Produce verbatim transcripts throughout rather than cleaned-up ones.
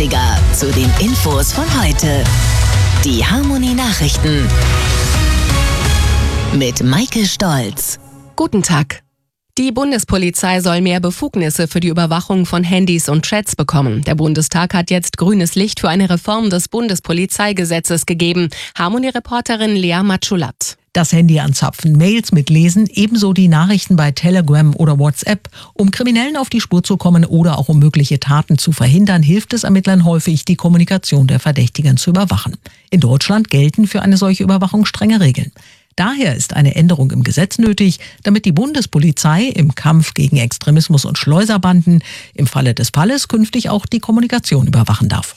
achtziger zu den Infos von heute. Die Harmony Nachrichten mit Maike Stolz. Guten Tag. Die Bundespolizei soll mehr Befugnisse für die Überwachung von Handys und Chats bekommen. Der Bundestag hat jetzt grünes Licht für eine Reform des Bundespolizeigesetzes gegeben. Harmony-Reporterin Lea Matschulat. Das Handy anzapfen, Mails mitlesen, ebenso die Nachrichten bei Telegram oder WhatsApp. Um Kriminellen auf die Spur zu kommen oder auch um mögliche Taten zu verhindern, hilft es Ermittlern häufig, die Kommunikation der Verdächtigen zu überwachen. In Deutschland gelten für eine solche Überwachung strenge Regeln. Daher ist eine Änderung im Gesetz nötig, damit die Bundespolizei im Kampf gegen Extremismus und Schleuserbanden im Falle des Falles künftig auch die Kommunikation überwachen darf.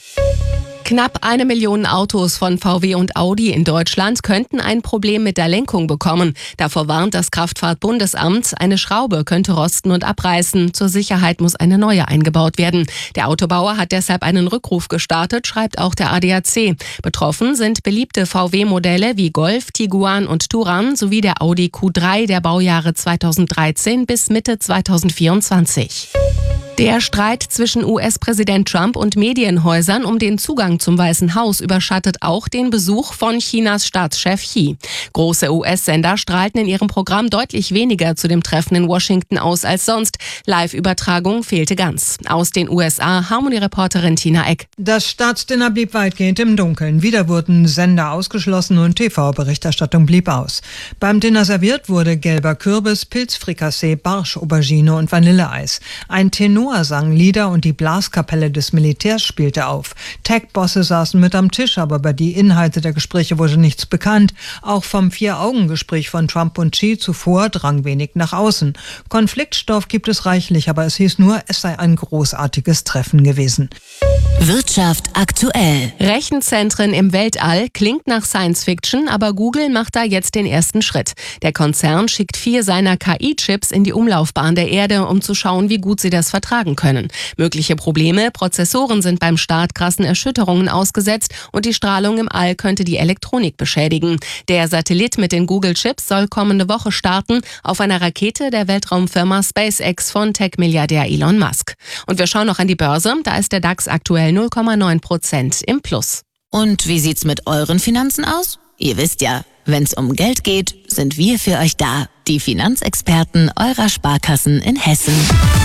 Knapp eine Million Autos von V W und Audi in Deutschland könnten ein Problem mit der Lenkung bekommen. Davor warnt das Kraftfahrtbundesamt, eine Schraube könnte rosten und abreißen. Zur Sicherheit muss eine neue eingebaut werden. Der Autobauer hat deshalb einen Rückruf gestartet, schreibt auch der A D A C. Betroffen sind beliebte V W-Modelle wie Golf, Tiguan und Touran sowie der Audi Q drei der Baujahre zweitausenddreizehn bis Mitte zweitausendvierundzwanzig. Der Streit zwischen U S-Präsident Trump und Medienhäusern um den Zugang zum Weißen Haus überschattet auch den Besuch von Chinas Staatschef Xi. Große U S-Sender strahlten in ihrem Programm deutlich weniger zu dem Treffen in Washington aus als sonst. Live-Übertragung fehlte ganz. Aus den U S A, Harmony-Reporterin Tina Eck. Das Staatsdinner blieb weitgehend im Dunkeln. Wieder wurden Sender ausgeschlossen und T V-Berichterstattung blieb aus. Beim Dinner serviert wurde gelber Kürbis, Pilzfrikassee, Barsch, Aubergine und Vanilleeis. Ein Tenor sang Lieder und die Blaskapelle des Militärs spielte auf. Tech-Bosse saßen mit am Tisch, aber über die Inhalte der Gespräche wurde nichts bekannt. Auch vom Vier-Augen-Gespräch von Trump und Xi zuvor drang wenig nach außen. Konfliktstoff gibt es reichlich, aber es hieß nur, es sei ein großartiges Treffen gewesen. Wirtschaft aktuell. Rechenzentren im Weltall klingt nach Science-Fiction, aber Google macht da jetzt den ersten Schritt. Der Konzern schickt vier seiner K I-Chips in die Umlaufbahn der Erde, um zu schauen, wie gut sie das vertragen können. Mögliche Probleme: Prozessoren sind beim Start krassen Erschütterungen ausgesetzt und die Strahlung im All könnte die Elektronik beschädigen. Der Satellit mit den Google-Chips soll kommende Woche starten auf einer Rakete der Weltraumfirma SpaceX von Tech-Milliardär Elon Musk. Und wir schauen noch an die Börse, da ist der DAX aktuell null Komma neun Prozent im Plus. Und wie sieht's mit euren Finanzen aus? Ihr wisst ja, wenn's um Geld geht, sind wir für euch da. Die Finanzexperten eurer Sparkassen in Hessen.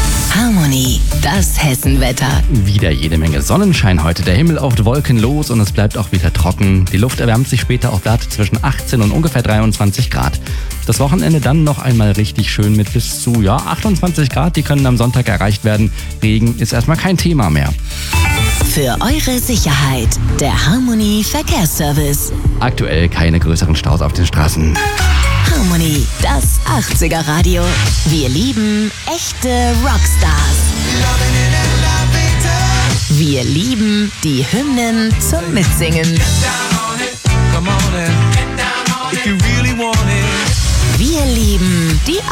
Harmony, das Hessenwetter. Wieder jede Menge Sonnenschein heute. Der Himmel oft wolkenlos und es bleibt auch wieder trocken. Die Luft erwärmt sich später auf Werte zwischen achtzehn und ungefähr dreiundzwanzig Grad. Das Wochenende dann noch einmal richtig schön mit bis zu ja, achtundzwanzig Grad. Die können am Sonntag erreicht werden. Regen ist erstmal kein Thema mehr. Für eure Sicherheit, der Harmony Verkehrsservice. Aktuell keine größeren Staus auf den Straßen. Harmony, das achtziger Radio. Wir lieben echte Rockstars. Wir lieben die Hymnen zum Mitsingen. Wir lieben die